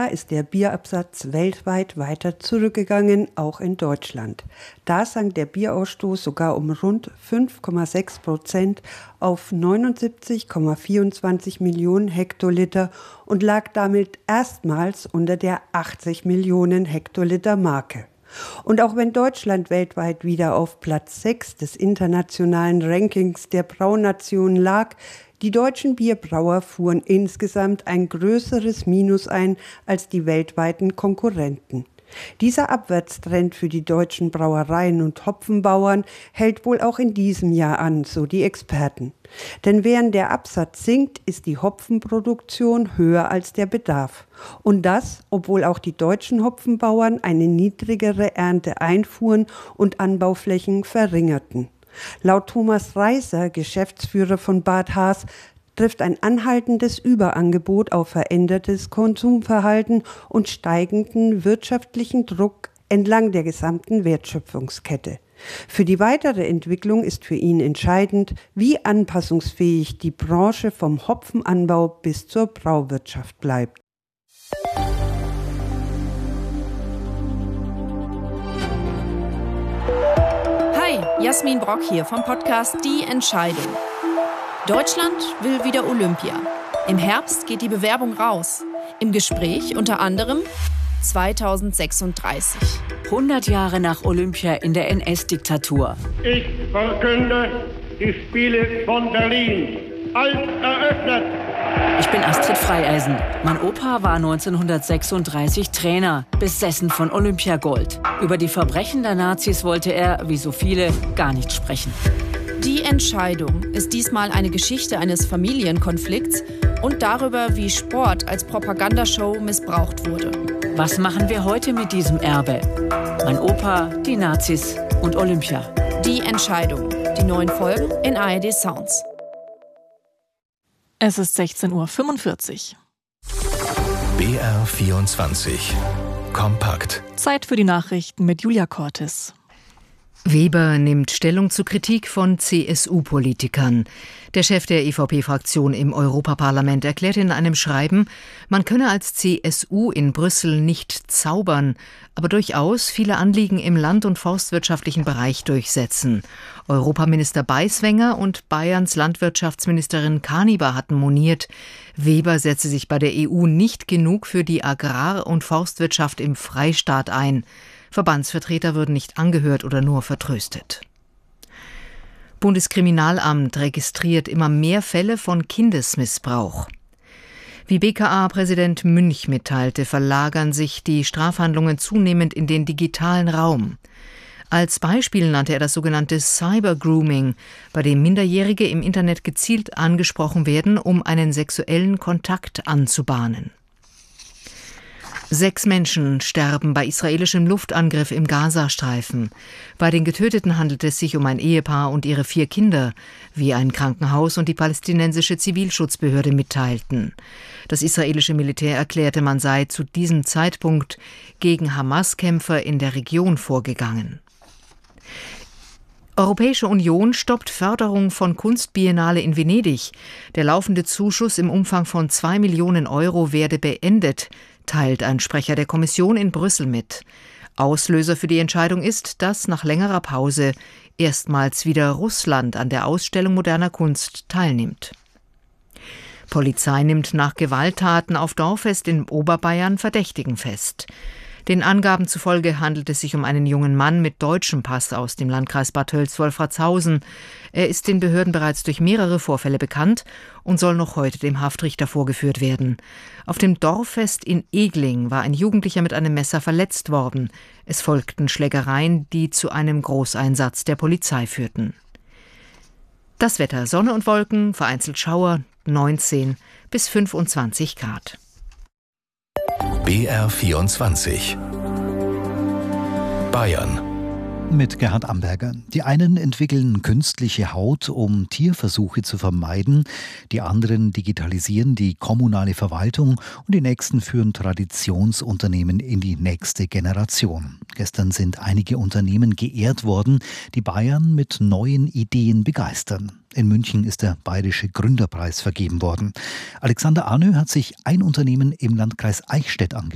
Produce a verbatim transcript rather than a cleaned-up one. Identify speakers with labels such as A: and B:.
A: Jahr ist der Bierabsatz weltweit weiter zurückgegangen, auch in Deutschland. Da sank der Bierausstoß sogar um rund fünf Komma sechs Prozent auf neunundsiebzig Komma vierundzwanzig Millionen Hektoliter und lag damit erstmals unter der achtzig Millionen Hektoliter Marke. Und auch wenn Deutschland weltweit wieder auf Platz sechs des internationalen Rankings der Braunationen lag, die deutschen Bierbrauer fuhren insgesamt ein größeres Minus ein als die weltweiten Konkurrenten. Dieser Abwärtstrend für die deutschen Brauereien und Hopfenbauern hält wohl auch in diesem Jahr an, so die Experten. Denn während der Absatz sinkt, ist die Hopfenproduktion höher als der Bedarf. Und das, obwohl auch die deutschen Hopfenbauern eine niedrigere Ernte einfuhren und Anbauflächen verringerten. Laut Thomas Reiser, Geschäftsführer von Bad Haas, trifft ein anhaltendes Überangebot auf verändertes Konsumverhalten und steigenden wirtschaftlichen Druck entlang der gesamten Wertschöpfungskette. Für die weitere Entwicklung ist für ihn entscheidend, wie anpassungsfähig die Branche vom Hopfenanbau bis zur Brauwirtschaft bleibt.
B: Hi, Jasmin Brock hier vom Podcast Die Entscheidung. Deutschland will wieder Olympia. Im Herbst geht die Bewerbung raus. Im Gespräch unter anderem zweitausendsechsunddreißig.
C: hundert Jahre nach Olympia in der N S-Diktatur.
D: Ich verkünde die Spiele von Berlin als eröffnet.
C: Ich bin Astrid Freieisen. Mein Opa war neunzehnhundertsechsunddreißig Trainer, besessen von Olympiagold. Über die Verbrechen der Nazis wollte er, wie so viele, gar nicht sprechen.
B: Die Entscheidung ist diesmal eine Geschichte eines Familienkonflikts und darüber, wie Sport als Propagandashow missbraucht wurde.
C: Was machen wir heute mit diesem Erbe? Mein Opa, die Nazis und Olympia.
B: Die Entscheidung. Die neuen Folgen in A R D Sounds.
E: Es ist sechzehn Uhr fünfundvierzig.
F: B R vierundzwanzig. Kompakt.
E: Zeit für die Nachrichten mit Julia Cortes.
G: Weber nimmt Stellung zu Kritik von C S U-Politikern. Der Chef der E V P-Fraktion im Europaparlament erklärte in einem Schreiben, man könne als C S U in Brüssel nicht zaubern, aber durchaus viele Anliegen im land- und forstwirtschaftlichen Bereich durchsetzen. Europaminister Beiswenger und Bayerns Landwirtschaftsministerin Kaniber hatten moniert, Weber setze sich bei der E U nicht genug für die Agrar- und Forstwirtschaft im Freistaat ein. Verbandsvertreter würden nicht angehört oder nur vertröstet. Bundeskriminalamt registriert immer mehr Fälle von Kindesmissbrauch. Wie B K A-Präsident Münch mitteilte, verlagern sich die Strafhandlungen zunehmend in den digitalen Raum. Als Beispiel nannte er das sogenannte Cyber-Grooming, bei dem Minderjährige im Internet gezielt angesprochen werden, um einen sexuellen Kontakt anzubahnen. Sechs Menschen sterben bei israelischem Luftangriff im Gazastreifen. Bei den Getöteten handelt es sich um ein Ehepaar und ihre vier Kinder, wie ein Krankenhaus und die palästinensische Zivilschutzbehörde mitteilten. Das israelische Militär erklärte, man sei zu diesem Zeitpunkt gegen Hamas-Kämpfer in der Region vorgegangen. Europäische Union stoppt Förderung von Kunstbiennale in Venedig. Der laufende Zuschuss im Umfang von zwei Millionen Euro werde beendet, teilt ein Sprecher der Kommission in Brüssel mit. Auslöser für die Entscheidung ist, dass nach längerer Pause erstmals wieder Russland an der Ausstellung moderner Kunst teilnimmt. Polizei nimmt nach Gewalttaten auf Dorffest in Oberbayern Verdächtigen fest. Den Angaben zufolge handelt es sich um einen jungen Mann mit deutschem Pass aus dem Landkreis Bad Tölz-Wolfratshausen. Er ist den Behörden bereits durch mehrere Vorfälle bekannt und soll noch heute dem Haftrichter vorgeführt werden. Auf dem Dorffest in Egling war ein Jugendlicher mit einem Messer verletzt worden. Es folgten Schlägereien, die zu einem Großeinsatz der Polizei führten. Das Wetter: Sonne und Wolken, vereinzelt Schauer, neunzehn bis fünfundzwanzig Grad.
F: B R vierundzwanzig. Bayern.
H: Mit Gerhard Amberger. Die einen entwickeln künstliche Haut, um Tierversuche zu vermeiden. Die anderen digitalisieren die kommunale Verwaltung. Und die nächsten führen Traditionsunternehmen in die nächste Generation. Gestern sind einige Unternehmen geehrt worden, die Bayern mit neuen Ideen begeistern. In München ist der Bayerische Gründerpreis vergeben worden. Alexander Arnö hat sich ein Unternehmen im Landkreis Eichstätt angeschaut.